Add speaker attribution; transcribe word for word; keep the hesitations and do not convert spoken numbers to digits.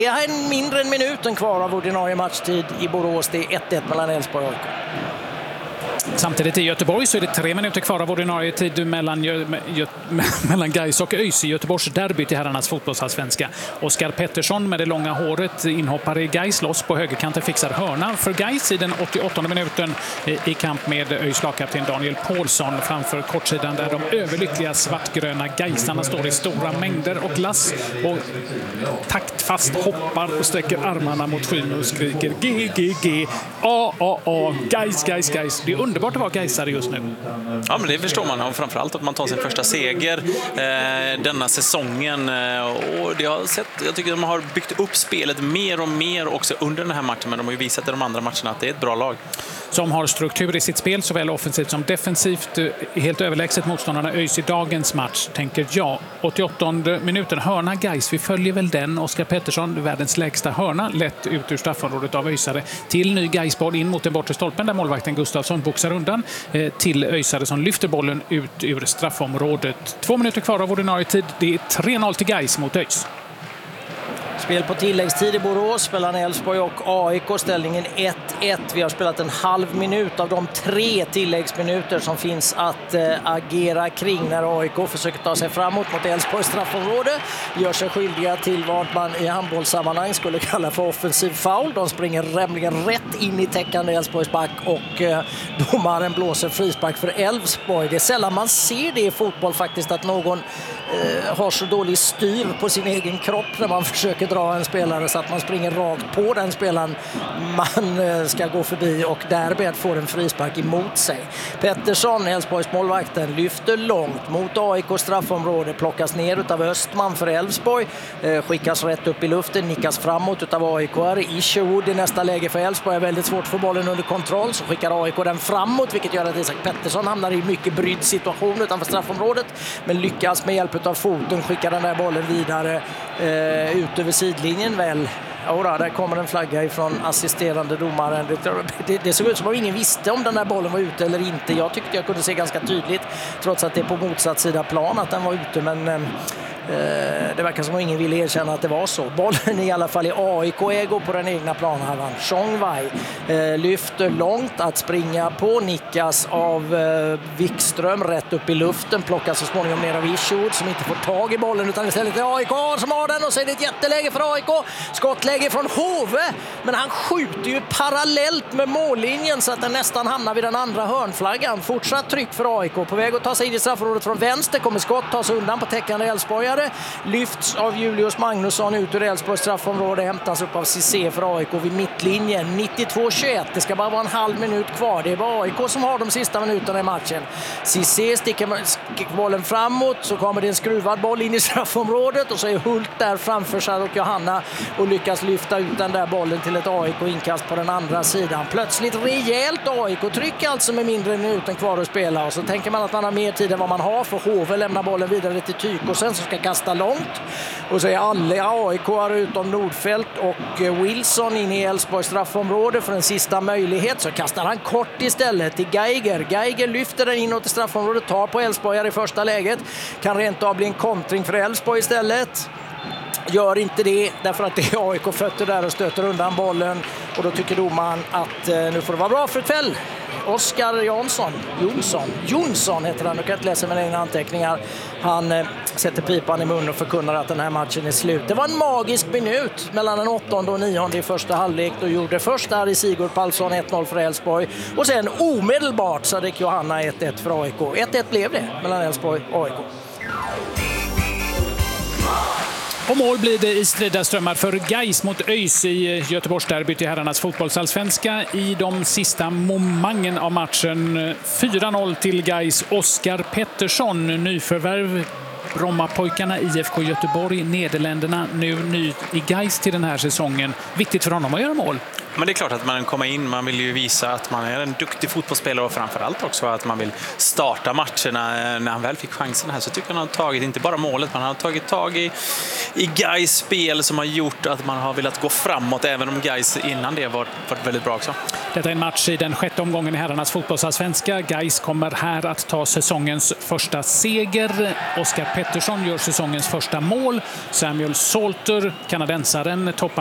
Speaker 1: Jag har en mindre än minuten kvar av ordinarie matchtid i Borås. Det är ett ett mellan Elfsborg och A I K.
Speaker 2: Samtidigt i Göteborg så är det tre minuter kvar av ordinarie tid mellan, mellan Gais och ÖIS i Göteborgs derby till herrarnas fotbollsallsvenska. Oskar Pettersson med det långa håret inhoppar i Gais loss på högerkanten, fixar hörna för Gais i den åttioåttonde minuten i kamp med ÖIS lagkapten Daniel Paulsson framför kortsidan där de överlyckliga svartgröna Gaisarna står i stora mängder och glass och taktfast hoppar och sträcker armarna mot skyn och skriker G, G, G, A, A, A, Gais, Gais, Gais. Det är underbart att vara gaisare just nu.
Speaker 3: Ja, men det förstår man. Och framförallt att man tar sin första seger eh, denna säsongen. Och det har sett, jag tycker att de har byggt upp spelet mer och mer också under den här matchen. Men de har ju visat i de andra matcherna att det är ett bra lag.
Speaker 2: Som har struktur i sitt spel, såväl offensivt som defensivt. Helt överlägset motståndarna ÖIS i dagens match, tänker jag. åttioåttonde minuten, hörna Gais. Vi följer väl den. Oskar Pettersson, världens lägsta hörna, lätt ut ur straffområdet av ÖISare. Till ny Gaisboll in mot den bortre stolpen där målvakten Gustafsson boxar undan. Till ÖISare som lyfter bollen ut ur straffområdet. Två minuter kvar av ordinarie tid. Det är tre noll till Gais mot ÖIS.
Speaker 1: Spel på tilläggstid i Borås mellan Elfsborg och A I K. Ställningen ett ett. Vi har spelat en halv minut av de tre tilläggsminuter som finns att äh, agera kring när A I K försöker ta sig framåt mot Elfsborgs straffområde. Gör sig skyldiga till vad man i handbollssammanhang skulle kalla för offensiv foul. De springer nämligen rätt in i täckande Elfsborgs back och äh, domaren blåser frispark för Elfsborg. Det är sällan man ser det i fotboll faktiskt, att någon äh, har så dålig styr på sin egen kropp när man försöker dra en spelare så att man springer rakt på den spelaren man ska gå förbi och därmed får en frispark emot sig. Pettersson, Elfsborgs målvakten, lyfter långt mot A I K straffområde, plockas ner av Östman för Elfsborg, skickas rätt upp i luften, nickas framåt av A I K. Isherwood i nästa läge för Elfsborg är väldigt svårt för bollen under kontroll, så skickar A I K den framåt, vilket gör att Isak Pettersson hamnar i mycket brydd situation utanför straffområdet, men lyckas med hjälp av foten skicka den där bollen vidare eh, ut över sidlinjen väl. Ja, där kommer en flagga ifrån assisterande domaren. Det, det, det såg ut som om ingen visste om den där bollen var ute eller inte. Jag tyckte jag kunde se ganska tydligt, trots att det är på motsatt sida plan, att den var ute, men eh, det verkar som om ingen ville erkänna att det var så. Bollen är i alla fall i A I K-ägo på den egna planhalvan. Chong Wai eh, lyfter långt att springa på, nickas av eh, Wikström rätt upp i luften, plockas så småningom ner av Isherwood som inte får tag i bollen utan istället är A I K som har den, och så är det ett jätteläge för A I K. Skottläge från Hove, men han skjuter ju parallellt med mållinjen så att den nästan hamnar vid den andra hörnflaggan. Fortsatt tryck för A I K, på väg att ta sig in i straffområdet från vänster, kommer skott, tas undan på täckande Elfsborgare, lyfts av Julius Magnusson ut ur Elfsborgs straffområde, hämtas upp av Cissé för A I K vid mittlinjen. nittiotvå tjugoett, det ska bara vara en halv minut kvar. Det är bara A I K som har de sista minuterna i matchen. Cissé sticker bollen framåt, så kommer det en skruvad boll in i straffområdet och så är Hult där framför sig och Johanna och lyckas lyfta ut den där bollen till ett A I K-inkast på den andra sidan. Plötsligt rejält A I K-tryck alltså med mindre än minuten kvar att spela, och så tänker man att man har mer tid än vad man har, för Hove lämnar bollen vidare till Tykosen som ska kasta långt, och så är alla A I K-are utom Nordfeldt och Wilson in i Elfsborgs straffområde för en sista möjlighet, så kastar han kort istället till Geiger. Geiger lyfter den inåt i straffområdet, tar på Elfsborgare i första läget, kan rent av bli en kontring för Elfsborg istället. Gör inte det, därför att det är A I K-fötter där och stöter undan bollen, och då tycker domaren att eh, nu får det vara bra för ett fäll. Oskar Jansson, Jonsson, Jonsson heter han, och kan inte läsa mina egna anteckningar. Han eh, sätter pipan i munnen och förkunnar att den här matchen är slut. Det var en magisk minut mellan den åttonde och nionde i första halvlek. Då gjorde först där i Sigurd Palsson ett noll för Elfsborg, och sen omedelbart Sadek Johanna ett ett för A I K. ett ett blev det mellan Elfsborg och A I K.
Speaker 2: Och mål blir det i strida strömmar för Gais mot ÖIS i Göteborgs derby till herrarnas fotbollsallsvenska i de sista momangen av matchen. fyra noll till Gais. Oskar Pettersson, nyförvärv Brommapojkarna I F K Göteborg, Nederländerna, nu ny i Gais till den här säsongen. Viktigt för honom att göra mål.
Speaker 3: Men det är klart att man kommer in, man vill ju visa att man är en duktig fotbollsspelare och framförallt också att man vill starta matcherna. När han väl fick chansen här så tycker jag han har tagit, inte bara målet, man har tagit tag i, i Gais spel som har gjort att man har velat gå framåt, även om Gais innan det var, varit väldigt bra också.
Speaker 2: Detta är en match i den sjätte omgången i herrarnas fotbollsallsvenska. Gais kommer här att ta säsongens första seger. Oskar Pettersson gör säsongens första mål. Samuel Salter, kanadensaren, toppar